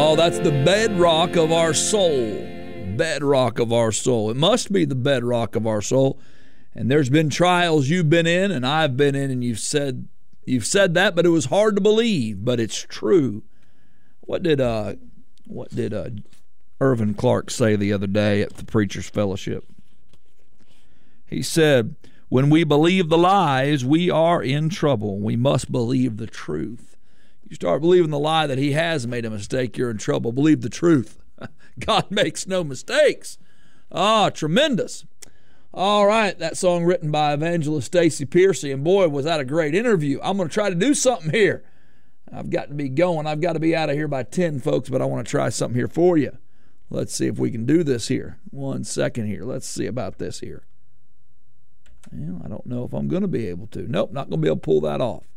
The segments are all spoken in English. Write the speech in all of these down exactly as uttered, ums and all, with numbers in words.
Oh, that's the bedrock of our soul. Bedrock of our soul. It must be the bedrock of our soul. And there's been trials you've been in and I've been in, and you've said you've said that, but it was hard to believe, but it's true. What did uh what did uh Irvin Clark say the other day at the Preacher's Fellowship? He said, when we believe the lies, we are in trouble. We must believe the truth. You start believing the lie that he has made a mistake, you're in trouble. Believe the truth. God makes no mistakes. Ah, tremendous. All right, that song written by Evangelist Stacy Piercy, and boy, was that a great interview. I'm going to try to do something here. I've got to be going. I've got to be out of here by ten, folks, but I want to try something here for you. Let's see if we can do this here. One second here. Let's see about this here. Well, I don't know if I'm going to be able to. Nope, not going to be able to pull that off.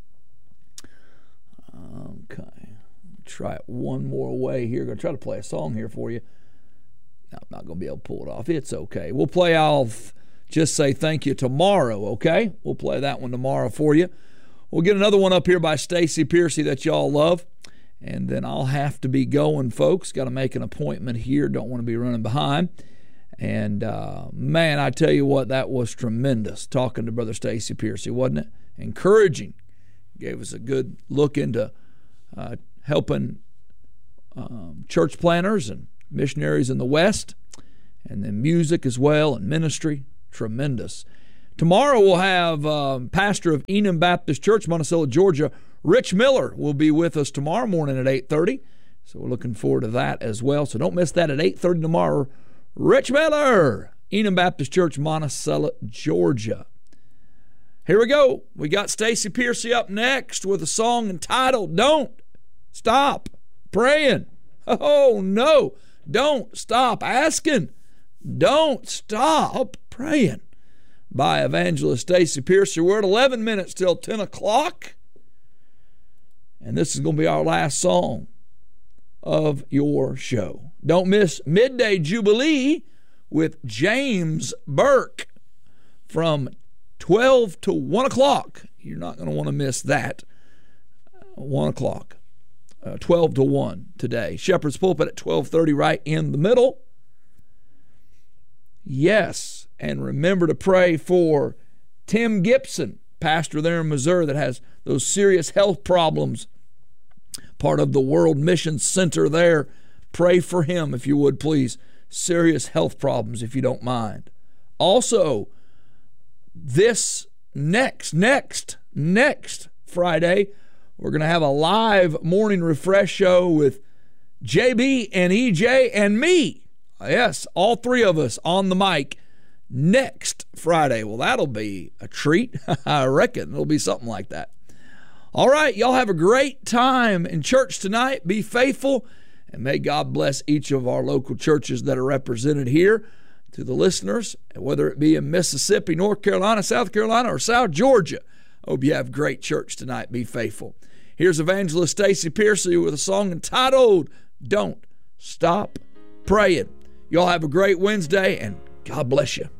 Okay. Try it one more way here. Going to try to play a song here for you. No, I'm not going to be able to pull it off. It's okay. We'll play I'll Just Say Thank You tomorrow, okay? We'll play that one tomorrow for you. We'll get another one up here by Stacy Piercy that y'all love. And then I'll have to be going, folks. Got to make an appointment here. Don't want to be running behind. And, uh, man, I tell you what, that was tremendous talking to Brother Stacy Piercy, wasn't it? Encouraging. Gave us a good look into uh, helping um, church planners and missionaries in the West, and then music as well, and ministry. Tremendous. Tomorrow we'll have um, pastor of Enon Baptist Church, Monticello, Georgia, Rich Miller will be with us tomorrow morning at eight thirty. So we're looking forward to that as well. So don't miss that at eight thirty tomorrow. Rich Miller, Enon Baptist Church, Monticello, Georgia. Here we go. We got Stacy Piercy up next with a song entitled Don't Stop Praying. Oh, no. Don't stop asking. Don't stop praying. By Evangelist Stacy Piercy. We're at eleven minutes till ten o'clock. And this is going to be our last song of your show. Don't miss Midday Jubilee with James Burke from twelve to one o'clock. You're not going to want to miss that. one o'clock. Uh, twelve to one today. Shepherd's Pulpit at twelve thirty, right in the middle. Yes, and remember to pray for Tim Gibson, pastor there in Missouri that has those serious health problems, part of the World Mission Center there. Pray for him, if you would, please. Serious health problems, if you don't mind. Also, this next, next, next Friday, we're going to have a live morning refresh show with J B and E J and me. Yes, all three of us on the mic next Friday. Well, that'll be a treat. I reckon it'll be something like that. All right, y'all have a great time in church tonight. Be faithful, and may God bless each of our local churches that are represented here. To the listeners, whether it be in Mississippi, North Carolina, South Carolina, or South Georgia, hope you have great church tonight. Be faithful. Here's Evangelist Stacy Piercy with a song entitled Don't Stop Praying. Y'all have a great Wednesday, and God bless you.